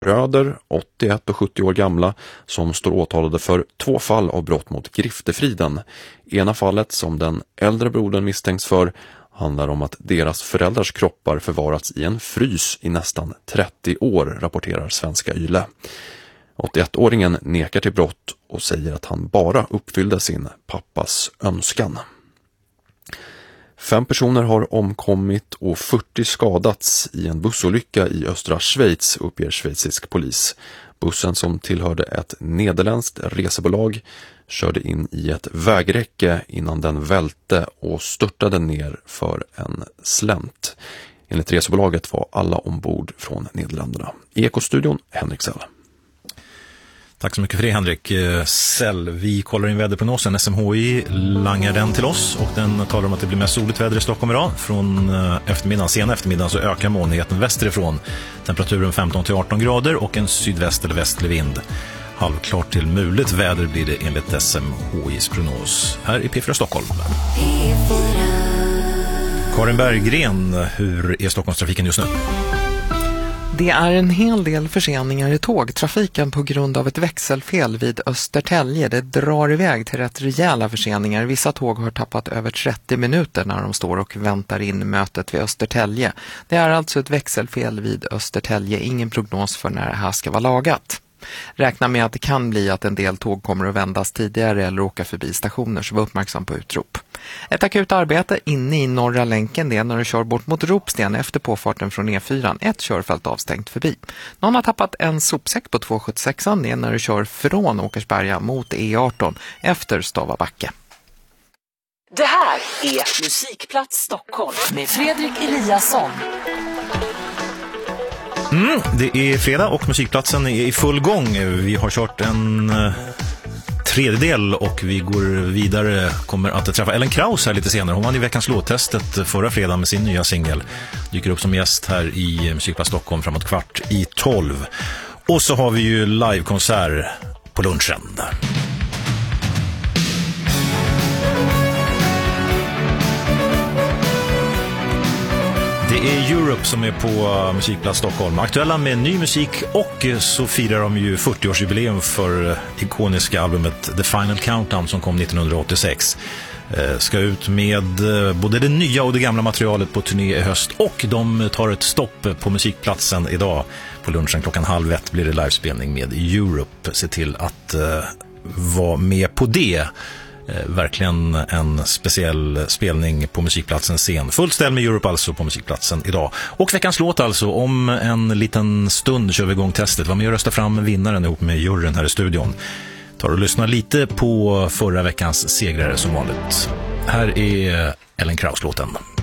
bröder, 81 och 70 år gamla, som står åtalade för 2 fall av brott mot griftefriden. Ena fallet, som den äldre brodern misstänks för, handlar om att deras föräldrars kroppar förvarats i en frys i nästan 30 år, rapporterar Svenska Yle. 81-åringen nekar till brott och säger att han bara uppfyllde sin pappas önskan. 5 personer har omkommit och 40 skadats i en bussolycka i östra Schweiz, uppger schweizisk polis. Bussen, som tillhörde ett nederländskt resebolag, körde in i ett vägräcke innan den välte och störtade ner för en slänt. Enligt resebolaget var alla ombord från Nederländerna. I Ekostudion, Henrik Sell. Tack så mycket för det, Henrik Sell. Vi kollar in väderprognosen. SMHI langar den till oss och den talar om att det blir mest soligt väder i Stockholm idag. Från sen eftermiddagen så ökar molnigheten västerifrån. Temperaturen 15-18 grader och en sydväst eller västlig vind. Halvklart till muligt väder blir det enligt SMHIs prognos. Här i P4 Stockholm. Karin Berggren, hur är Stockholmstrafiken just nu? Det är en hel del förseningar i tågtrafiken på grund av ett växelfel vid Östertälje. Det drar iväg till rätt rejäla förseningar. Vissa tåg har tappat över 30 minuter när de står och väntar in mötet vid Östertälje. Det är alltså ett växelfel vid Östertälje. Ingen prognos för när det här ska vara lagat. Räkna med att det kan bli att en del tåg kommer att vändas tidigare eller åka förbi stationer, så var uppmärksam på utrop. Ett akut arbete inne i norra länken, det är när du kör bort mot Ropsten efter påfarten från E4. Ett körfält avstängt förbi. Någon har tappat en sopsäck på 276an, det är när du kör från Åkersberga mot E18 efter Stavabacke. Det här är Musikplats Stockholm med Fredrik Eliasson. Det är fredag och musikplatsen är i full gång. Vi har kört en tredjedel och vi går vidare. Kommer att träffa Ellen Kraus här lite senare. Hon vann i veckans låttestet förra fredagen med sin nya singel. Dyker upp som gäst här i Musikplats Stockholm framåt 11:15. Och så har vi ju livekonsert på lunchen. Det är Europe som är på Musikplats Stockholm. Aktuella med ny musik och så firar de ju 40-årsjubileum för ikoniska albumet The Final Countdown som kom 1986. Ska ut med både det nya och det gamla materialet på turné i höst och de tar ett stopp på Musikplatsen idag. På lunchen 12:30 blir det livespelning med Europe. Se till att vara med på det. Verkligen en speciell spelning på Musikplatsens scen. Fullt ställ med Europe alltså på Musikplatsen idag. Och veckans låt alltså, om en liten stund kör vi igång testet. Var med och rösta fram vinnaren ihop med juryn här i studion. Tar och lyssna lite på förra veckans segrare som vanligt. Här är Ellen Kraus-låten.